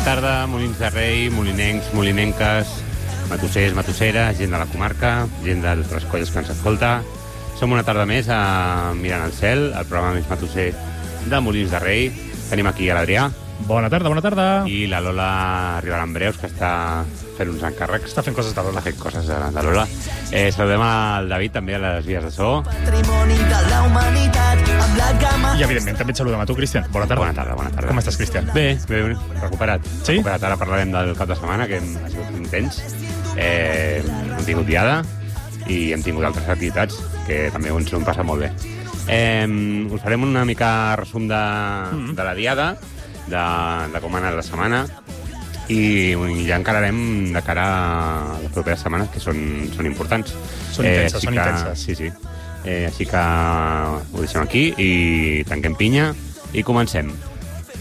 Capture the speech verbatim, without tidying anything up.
tarda, Molins de Rei, molinencs, molinenques, matossers, matosseres, gent de la comarca, gent d'altres colles que ens escolta. Som una tarda més a Mirant al Cel, el programa més matosser de Molins de Rei. Tenim aquí a l'Adrià. Bona tarda, bona tarda. I la Lola Ribalambreux, que està fent uns encàrrecs. Està fent coses de Lola. Està fent coses de, de Lola. Eh, saludem al David, també, a les vies de so. I, evidentment, també et saludem a tu, Cristian. Bona tarda. Bona tarda, bona tarda. Com estàs, Cristian? Bé, bé, recuperat. Sí? Recuperat. Ara parlarem del cap de setmana, que hem, ha sigut intens. Eh, hem tingut diada i hem tingut altres activitats que també ens ho hem passat molt bé. Eh, us farem una mica resum de, mm. de la diada, de, de com ha anat la setmana, i ja encararem de cara a les properes setmanes, que són, són importants. Són intenses, eh, són que, intenses. Sí, sí. Eh, així que ho deixem aquí i tanquem pinya i comencem.